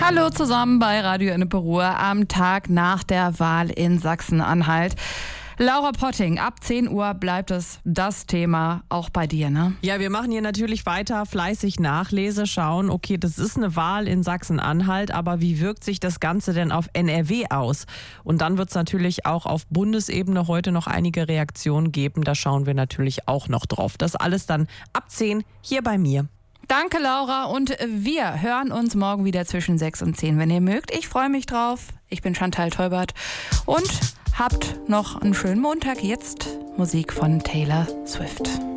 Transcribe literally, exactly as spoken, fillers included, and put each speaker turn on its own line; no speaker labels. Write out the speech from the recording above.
Hallo zusammen bei Radio Ennepe Ruhr am Tag nach der Wahl in Sachsen-Anhalt. Laura Potting, ab zehn Uhr bleibt es das Thema auch bei dir, ne?
Ja, wir machen hier natürlich weiter fleißig Nachlese, schauen, okay, das ist eine Wahl in Sachsen-Anhalt, aber wie wirkt sich das Ganze denn auf N R W aus? Und dann wird es natürlich auch auf Bundesebene heute noch einige Reaktionen geben, da schauen wir natürlich auch noch drauf. Das alles dann ab zehn hier bei mir.
Danke, Laura, und wir hören uns morgen wieder zwischen sechs und zehn, wenn ihr mögt. Ich freue mich drauf. Ich bin Chantal Teubert und habt noch einen schönen Montag. Jetzt Musik von Taylor Swift.